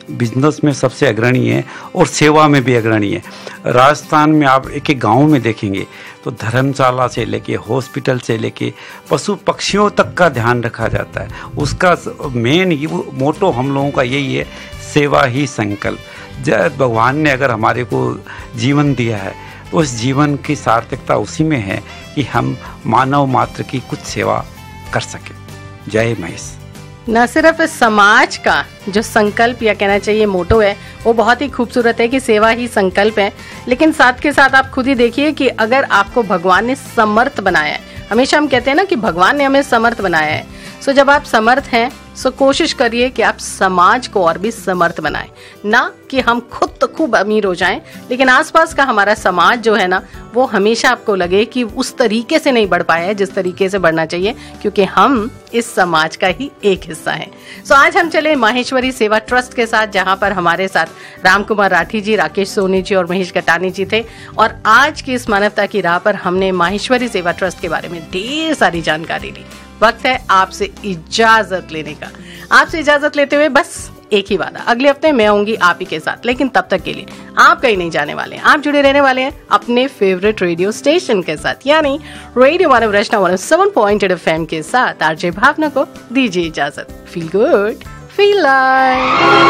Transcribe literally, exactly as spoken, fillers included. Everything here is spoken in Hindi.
बिजनेस में सबसे अग्रणी है और सेवा में भी अग्रणी है। राजस्थान में आप एक एक गाँव में देखेंगे तो धर्मशाला से लेके हॉस्पिटल से लेके पशु पक्षियों तक का ध्यान रखा जाता है। उसका मेन ही वो मोटो हम लोगों का यही है, सेवा ही संकल्प। जब भगवान ने अगर हमारे को जीवन दिया है तो उस जीवन की सार्थकता उसी में है कि हम मानव मात्र की कुछ सेवा कर सकें। जय महेश। न सिर्फ समाज का जो संकल्प या कहना चाहिए मोटो है वो बहुत ही खूबसूरत है कि सेवा ही संकल्प है, लेकिन साथ के साथ आप खुद ही देखिए कि अगर आपको भगवान ने समर्थ बनाया है, हमेशा हम कहते हैं ना कि भगवान ने हमें समर्थ बनाया है, सो जब आप समर्थ हैं सो कोशिश करिए कि आप समाज को और भी समर्थ बनाएं, ना कि हम खुद तो खूब अमीर हो जाएं लेकिन आसपास का हमारा समाज जो है ना वो हमेशा आपको लगे कि उस तरीके से नहीं बढ़ पाया है जिस तरीके से बढ़ना चाहिए, क्योंकि हम इस समाज का ही एक हिस्सा हैं। सो आज हम चले माहेश्वरी सेवा ट्रस्ट के साथ, जहां पर हमारे साथ राम कुमार राठी जी, राकेश सोनी जी और महेश कटानी जी थे, और आज की इस मानवता की राह पर हमने माहेश्वरी सेवा ट्रस्ट के बारे में ढेर सारी जानकारी ली। वक्त है आपसे इजाजत लेने का। आपसे इजाजत लेते हुए बस एक ही वादा, अगले हफ्ते मैं आऊंगी आप ही के साथ, लेकिन तब तक के लिए आप कहीं नहीं जाने वाले हैं, आप जुड़े रहने वाले हैं अपने फेवरेट रेडियो स्टेशन के साथ, यानी रेडियो मानव रचना one seven point eight F M के साथ। आरजे भावना को दीजिए इजाजत। Feel good, feel like.